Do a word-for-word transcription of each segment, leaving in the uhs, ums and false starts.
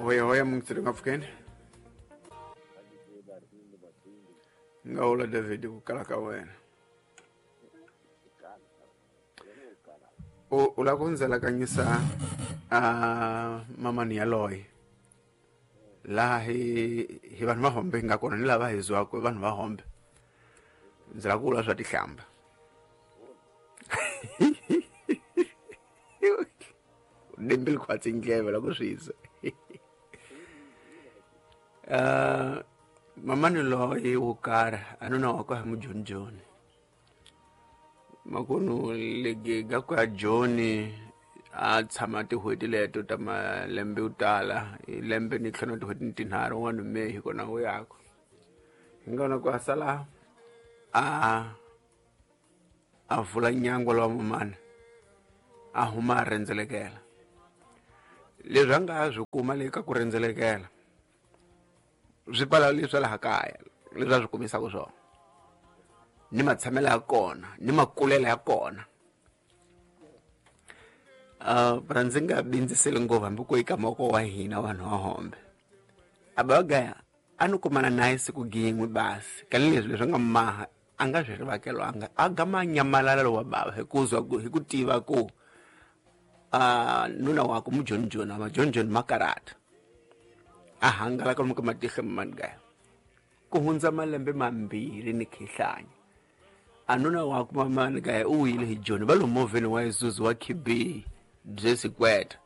hoya hoya mungitsiri ngafukeni ngaula David kukala ka wena u ula kunzela kanyisa a mama ni yaloy la hi hi vanhu va hombe nga kona ni lava hi zwako vanhu va hombe ndzela kula swa tihlamba dembele kwatsi ndleve la ku swisa uh mama ni loyi wo karhi a nuna wa kwa mujonjoni makunu legi ga kwa joni a tshama tihweti leto ta malembe yo tala lembe ni tlhona tihweti tinharhu wa nume hi kona wo yako hi ngona ku sala a a vula nyango lwa mamana a huma rendzelekela leswi a nga swi kuma le ka ku rendzelekela swipala leswi laha kaya leswi a swi kumisaka swona ni matshamela ya kona ni makulela ya kona uh bara ndzi nga bindziseli ngopfu hambi ku eka moko wa hina vanhu va hombe abagaya a ni kumana naye siku gin'we basi kale leswi leswi nga maha a nga swi rivakelwanga a ga manyamalala lowa bava hi ku zwa hi ku tiva ku uh nuna wa ku mujonjoni ma jonjoni makarata a hangala ka muka matihle mangaya ku hundza malembe mambiri ni khihlanya anuna wa ku mama ni gaya u yile hi joni va lo moveni wa Isuzu wa K B Jesse Kweta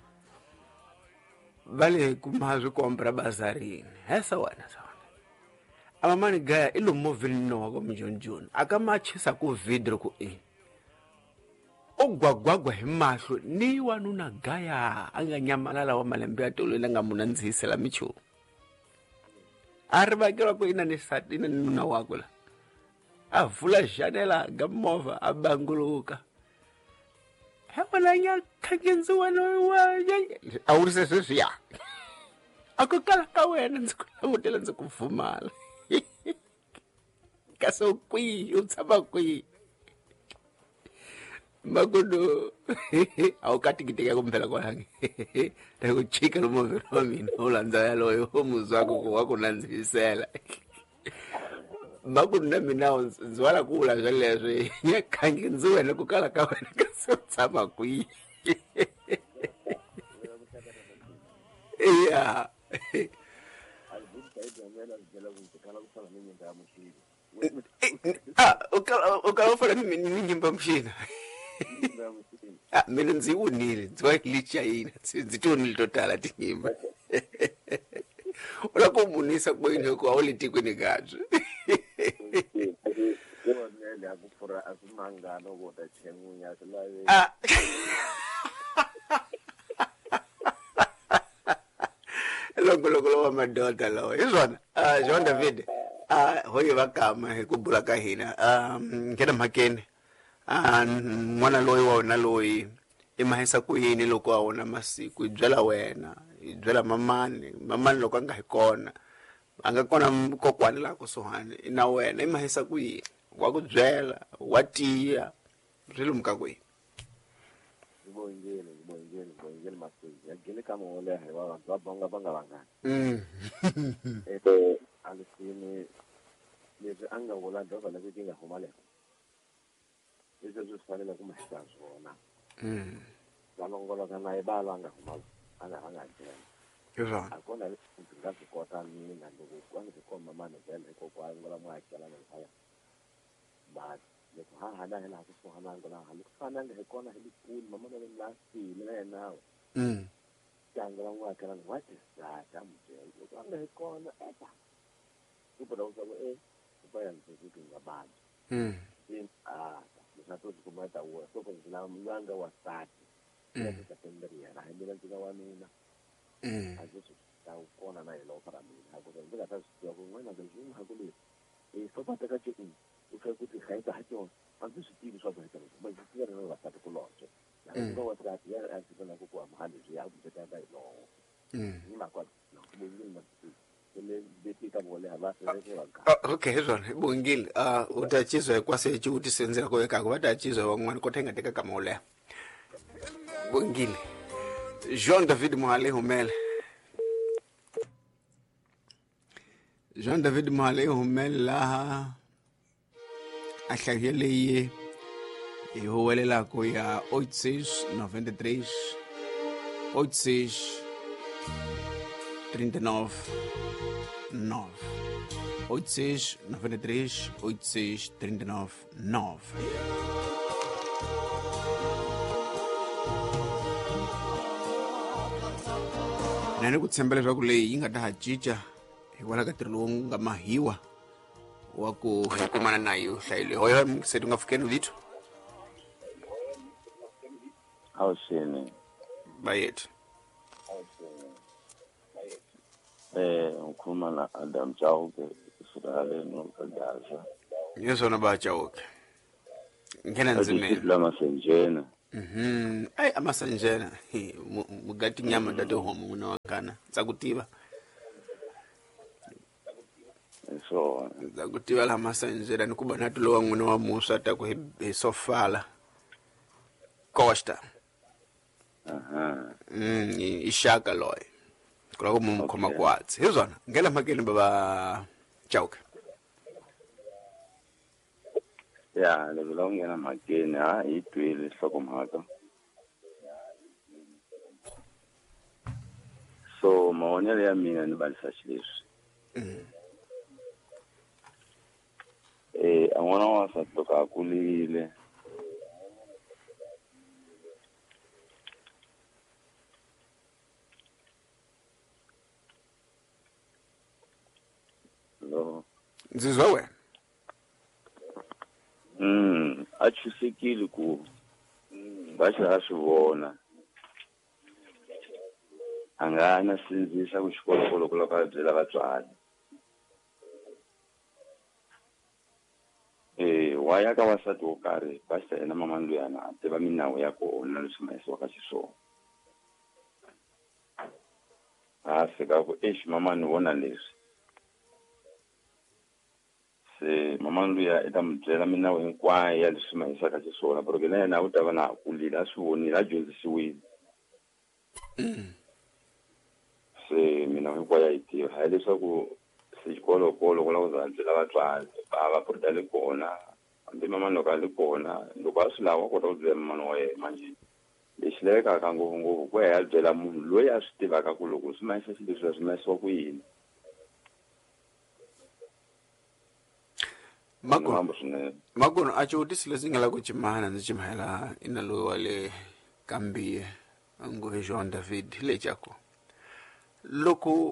vale ku mazwi kompra bazarini hesa wana sawana a mama ni gaya ilo moveni no wa ku mjonjoni aka machisa ku vidro ku e ogwagwagwa hi mahlo ni wanuna gaya anga nyamalala wa malembe ya tolo lenga munandzisela michu aribakela ku ina ni sati ina nuna wakula a vula janela gamova abanguluka hapana nya khagenzi wana wa a urise sweswiya akukala ka wena ndzi ku langutela ndzi ku pfumala kaso kwi u tshama kwi makudu au katikiteka kumphela kwange ta ku chika lo movero wa mina ulandza yaloyo umuzwako ku wakunandzisela makudu na mina ndzwala kula swa leswi nyakhangi ndzi wena ku kala ka wena kasi u tshama kwi iya ah ukala ufana ni nyimba mshina ah mina ndzi unile ndzi wa licha yina ndzi tonile totala tinyimba ula ku munisa ku ine ku awuli tikweni gadzo ah loko loko lo madoda lo izona ah John David ah hoye vakama hi ku bula ka hina um ngena mhakeni ah n'wana loyi wa wena loyi i mahisa ku yini loko a wona masiku i byela wena i byela mamani mamani loko a nga hi kona a nga kona kokwani la kusuhani na wena i mahisa ku yini wa ku byela wa tiya zwilumka kwi ngibongele ngibongele ngibongele masiku yagele kama wole hayi wa bantu abonga banga banga mm eh alisini lezi anga ngola ndoba la kutinga homale izo zifanele kumahisa zona mm balongola kana ibalo anga homala anga anga njena yezona akona ngazi kota nini ndanduku kwani ko mama ne bele ko kwa ngola mwakela na haya ba le ha hana hela ku so hana ngola halu fana nge kona heli pool mama ne lasi le now mm ngola mwakela na what is that amje ko nge kona eta ipoda uzawo eh ubaya nziki ngabantu mm in ah nato kumata uwa so ko zina mlanga wa sati ya Septemberia na hembela nzika wa mina mm azusu ta ukona na ilo para mina hakuza nzika ta sio ngwana ngazini hakuli e so pata ka chiku ufa kuti khaita hacho antu sitini so pata ba zikira na wa sati kuloche na ngo wa sati ya asibona ku kwa mahali ya kuteta dai lo mm ni makwa no kubungini na le betika bole habase okay hezona ibongile ah utachizwe kwasethi uthi senzela koyeka ku batachizwe wangwana kothenga teka kamole bongile Jean David Mohale humele Jean David Male humela a hlahile e ho welela ko ya eight six nine three eight six three nine nine eight six nine three eight six three nine nine. Nani ku tshembela leswaku leyi yi nga ta hacica hikwalaho ka ntirho lowu nga mahiwa wa ku kumana na yo hlayile hoyo se nga fikeni litho Awusini bayethu eh ukhuluma na Adam Chauke usulale nokagaza yezona bajawuke ngena nzimela lama senjena mhm ay amasanjena mugati nyama dade homo unawakana tsakutiva so tsakutiva la masanjena nikuba natu lo wangwena wa musa ta ku hi sofala Costa aha mm ishaka loy kula ku mumkhoma kwatsi hizona ngela makeni baba Chauke ya le ngena makeni ha itwile hlokomhaka so maonelo ya mina ni balisa xileswi eh an'wana wa sa toka kulile lo nzizwa wena mm achusekile ku basha swivona angana sindzisa ku xikolo ku loko byela vatswari eh waya ka wasati wo karhi basa ena mama luyana a tiva minawu ya kona leswi mayisiwa ka xiswona a fika ku eish mama ni vona leswi se mama luya ita mubyela minawu hinkwayo ya leswi mayisaka xiswona porque na yena u ta va na kulile a swi vonile a dyondzisiwile se mina hinkwayo yi tiva hayi leswaku se xikolokolo ku lava ku zandzela vatswari bava porta le kona hambi mama loko a le kona loko a swi lava u kota ku byela mama wa yena manje lexi lavekaka ngopfungopfu ku ya byela munhu loyi a swi tivaka ku loko swi mayisa xilo leswi swi mayisiwa ku yini Magono Magono a chotisi leswi nga la ku chimana ndzi chimahela ina loyi wa le Kambiye ngo Jean David le chako loko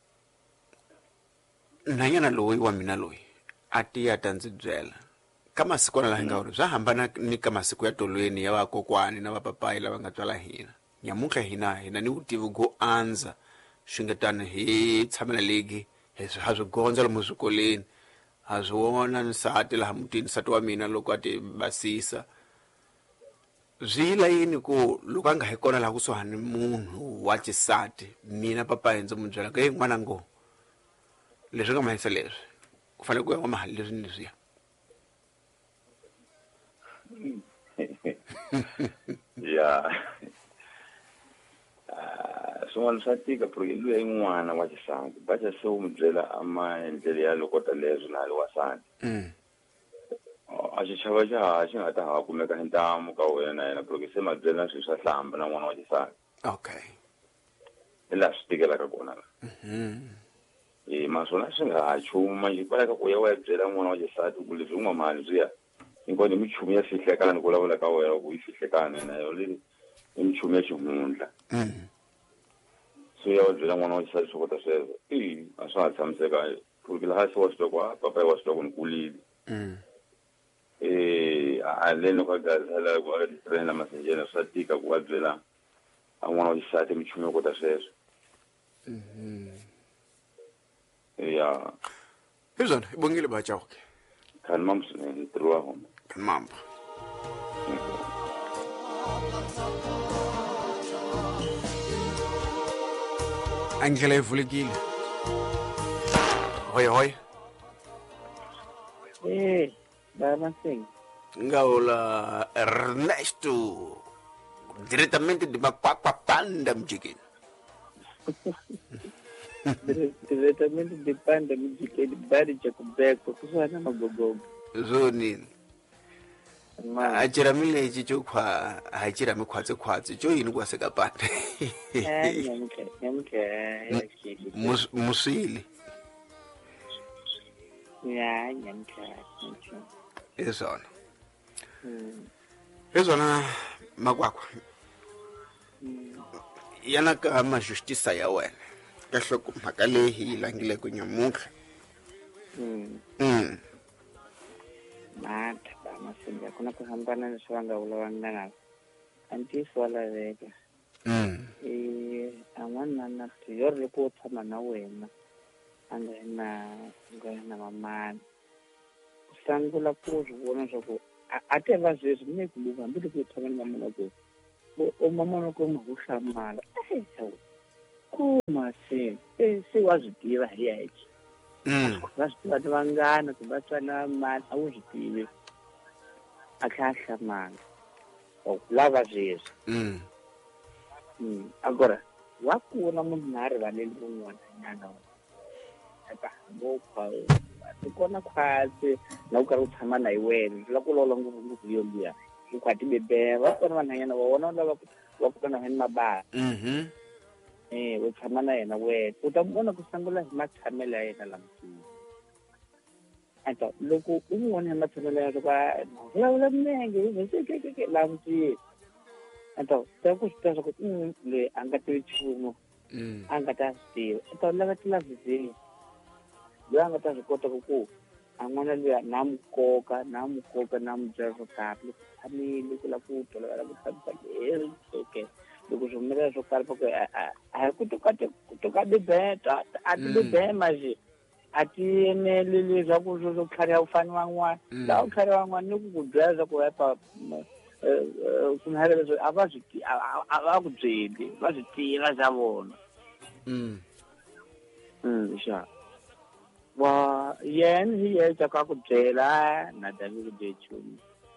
nanyana loyi wa mina loyi a tiya ta ndzi byela ka masiku la nga uri swa hambana ni ka masiku ya tolweni ya vakokwani na vapapai lava nga tswala hina nyamuka hina hina ni utivi go anza swingetana hi tshamela legi hi swi gonza lomu swikoleni a swi wona nsati laha mutini nsati wa mina loko a ti basisa zwila yini ku loko a nga hi kona laha kusuhani munhu wa xisati mina papa ndzi mu byela ka n'wana ngo leswi nga mahisa leswi ku fanele ku ya mahali leswi ni leswiya ya swin'wana swa tika porque luya i n'wana wa xisati bacha se u mu byela a maendlelo ya loko ta leswi na le wasati a xichava xa xi nga ta ha kumeka hi ntamu ka wena na yena porque se ma byela swilo swa hlamba na n'wana wa xisati okay hi laha swi tikelaka kona la eh maswona swi nga ha chumu manje kwalaka ku ya wa byela n'wana wa xisati ku leswi un'wa mali byi ya inkono michumu ya fihlekana ku lavula ka wena ku yi fihlekana na yo le michumu ya xihundla so ya wa byela n'wana wa xisati swi kota sweswo eh a swa ha tshamiseka porque laha se wa swi twa ku papa wa swi twa ku ni kulile eh a le no ka gazela ku a trainer masenjena swa tika ku wa byela a n'wana wa xisati michumu ya kota sweswo ya izona ibongile bajawuke kan mam swinene ntirho wa homa kan mambo angela ivulekile hoy hoy eh dana sing ngaula Ernesto direttamente di Makwakwa Panda mjikini diretamente de panda mijikeli bari jakubeko kusana magogogo zonini ma achiramile ichi chokwa hachirami khwatse khwatse cho yini kwasekapanda eh nyamke nyamke ya shili Mus- muswili ya nyamke nyamke izona mm izona makwakwa mm yana ka majustisa ya wena ka hloko mhaka leyi yi langileke nyamutlha mm mm mata ba masinga kuna ku hambana leswi va nga vulavanga na antiso wala veka mm eh an'wana na tiyor loko u tshama na wena a nga na nga na mamani ku sangula ku swi vona swa ku a- a ti va sweswi mi ku luva hambi loko u tshama na mina ku o mama ko mu hlamala eh sawu ku masi eh se wa swi tiva hi yachi mm va swi tiva vangana ku va tsana mali a wu swi tivi a kha hlamala o lava sweswi mm Mm. Agora, wa kuna munhu na rivaleli rin'wana nyana eka mo kwa ti kona khwatsi na ku karhi u tshama na hi wena la ku lola ngopfu ngopfu yo liya u khwati bebe va kona vanhanyana va vona lava ku va ku na hina mabala mhm eh u tshama na yena wena u ta vona ku sangula hi matshamelo ya yena lamtini ento loko u n'wi vona hi matshamelo ya yena ka vulavula minenge hi se ke ke ke lamtini ento ta ku swi tiva swa ku mm, loyi a nga tivi nchumu mm a nga ta swi tiva u ta lava tilavhizini loyi a nga ta swi kota ku ku a n'wana luya na mu koka na mu koka na mu byela swo karhi loko tshamile ku lava ku tolovela ku tshamisa leri okay loko swi humelela swo karhi paku a hi ku toka ku toka bibeta a ti bibema xi a ti eneli leswaku swo swo tlhariha ku fani van'wana laha ku tlhariha van'wana ni ku ku byela swa ku hepa kunhela leswi a va swi ti- a a- a va ku byeli va swi tiva xa vona mm mm xa wa yena hi yexa ka ku byela na davi ku bye chumu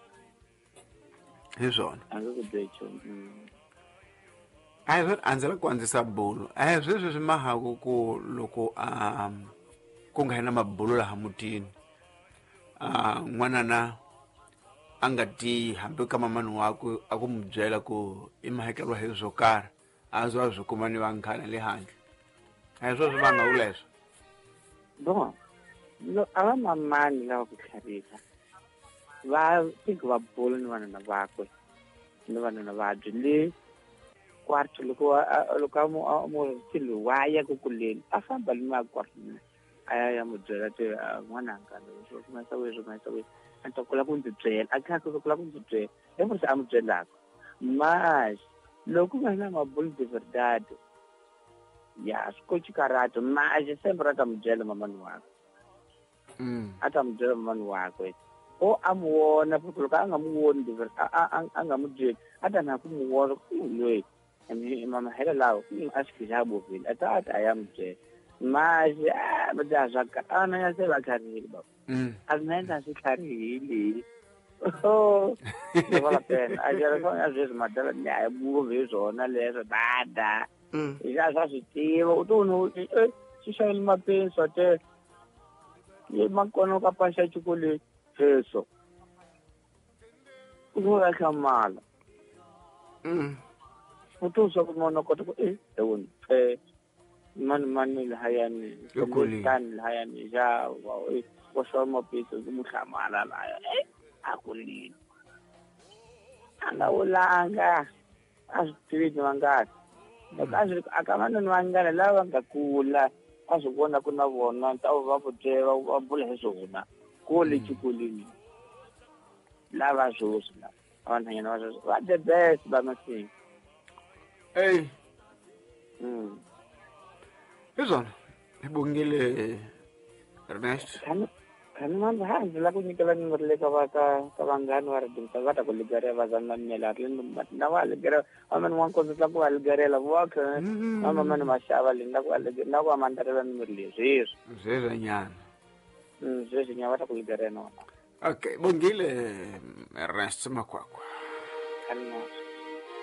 hi swona a nge ku bye chumu mm. a hi swi a ndzi la ku andzisa bulu a hi sweswi swi mahaku ku loko a ku nga na mabulu laha mutini a n'wanana a nga tiyi hambi ka mamani wakwe a ku mu byela ku i mahekeriwa hi swo karhi a zo a swi kuma ni vanghana le handle a hi sweswi va nga vula leswo bon lo a va mamani lava ku tlharisa va fiki va bula ni vanhana vakwe ni vanhana vabye le kwarto loko a- a- loko a mu- a murisi loyi wa ya ku kuleni a famba ni makwartini a ya ya mu byela ti n'wananga loyi swo kumasa weswo kumasa weswo a ta kula ku ndzi byela a kha ku kula ku ndzi byela i murisi a mu byelaka mas loko va na mabulu de verdade ya swikoci karata mas sempre a ta mu byela mamani wakwe mm a ta mu byela mamani wakwe o a mu vona futhi loko a nga mu voni de verdade a a a nga mu byeli a ta na ku mu vona ku loyi emi mama hela lawo a swi khisa bovile a ta a ta ya mu byela mas a va ta swa ka ana ya se va kharihile baba mm a mina ndza swi kharihile oh ni vona pena a jara swo ya zweswi madala ni a buve swona leswo dada mm ya swa swi tiva u to no eh xi xavele mapenso te ye makono ka pasha chikole heso u ngo ya hlamala mm u to swa ku mona kota ku eh ewoni eh mani mani lahayani Yokhulile. tani lahayani ja wa eh wa swa mapenso ku muhlamala la eh a kulini anga ulanga a swi tivi ni vangani loko a swi a ka vanhu vangani lava nga kula a swi vona ku na vona ta va ku byela va bula hi swona kule xikolweni lava swoswi la vanhanyana va sweswi va the best va masinga hey mm hi swona hi bongile Ernest khani khani mambe ha ndzi la ku nyikela numero le ka va ka ka vanghani va ridimisa va ta ku ligarela va zama mela ri na va ligarela va mani wa nkonzo tla ku va ligarela va kha mama mani mashava le na ku va ligarela na ku va mandarela numero le zweswi zvezanyana mm zweswi nya va ta ku ligarela nona okay bongile Ernest makwakwa khani mambe